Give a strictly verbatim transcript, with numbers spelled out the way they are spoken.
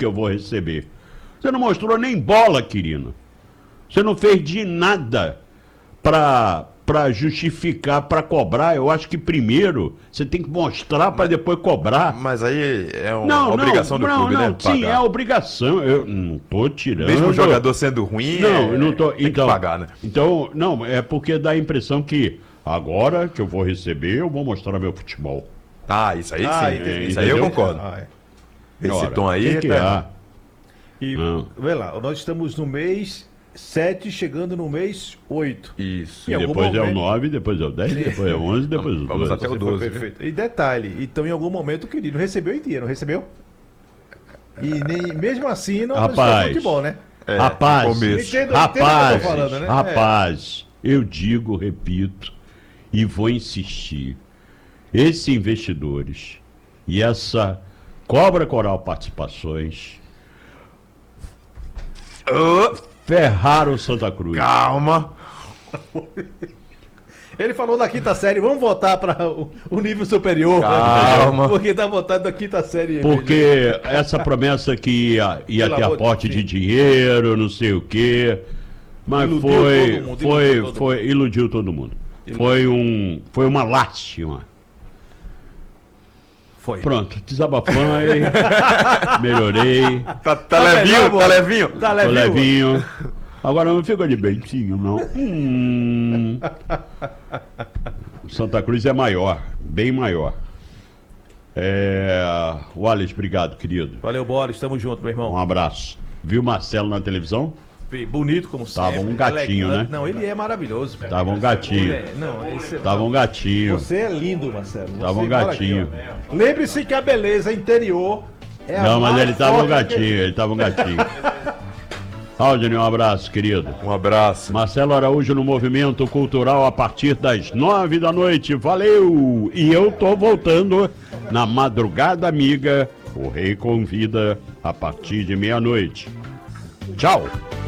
que eu vou receber. Você não mostrou nem bola, querido. Você não fez de nada para para justificar, para cobrar. Eu acho que primeiro você tem que mostrar para depois cobrar. Mas aí é uma Não, obrigação não, do não, clube, não, né? sim, pagar. é obrigação. Eu não tô tirando. Mesmo o jogador sendo ruim, Não, é, eu não tô. tem Então, que pagar, né? Então, não, é porque dá a impressão que agora que eu vou receber, eu vou mostrar meu futebol. Ah, isso aí Ah, sim. entendi. Isso aí eu Entendeu? concordo. Ah, é. Esse Ora, tom aí, que que tá- é? E, Não. vê lá, nós estamos no mês sete, chegando no mês oito. Isso. Em algum Depois é o momento- nove, depois é o dez, depois é o onze, depois o Vamos doze. até o Você foi doze, né? perfeito. E detalhe, então em algum momento o querido recebeu em dia, não recebeu? E nem, mesmo assim não apresentou Rapaz, futebol, né? É, rapaz, no começo. Entendo- entendo o que eu rapaz, tô falando, né? rapaz, eu digo, repito, e vou insistir. Esses investidores e essa Cobra Coral Participações Ô, ferraram o Santa Cruz. calma. Ele falou da quinta série, vamos voltar para o, o nível superior. Calma. Porque tá voltando da quinta série. Porque essa promessa que ia, ia Pelo ter amor de aporte de Deus. dinheiro, não sei o quê. Mas Iludiu foi, todo mundo, foi, iludiu todo foi, iludiu todo mundo. Foi, um, foi uma lástima. Foi. Pronto, desabafei, melhorei, Tá, tá Tá levinho, melhor, tá bola. levinho. Tá tô levinho. levinho. Agora não fica de bentinho, não. Hum. Santa Cruz é maior, bem maior. É... Wallace, obrigado, querido. Valeu, Bola, estamos juntos, meu Um irmão. abraço. Viu Marcelo na televisão? Bonito como sempre. Tava um gatinho, elegante. né? Não, ele é maravilhoso. velho. Tava um gatinho. Ele é- Não, esse... Tava um gatinho. Você é lindo, Marcelo. Você Tava um mora gatinho. aqui, ó. Lembre-se que a beleza interior é a Não, mas mais ele tava um forte gatinho, que- ele tava um gatinho. Aldine, um abraço, querido. Um abraço. Marcelo Araújo no Movimento Cultural a partir das nove da noite. Valeu! E eu tô voltando na Madrugada Amiga. O Rei convida a partir de meia-noite. Tchau!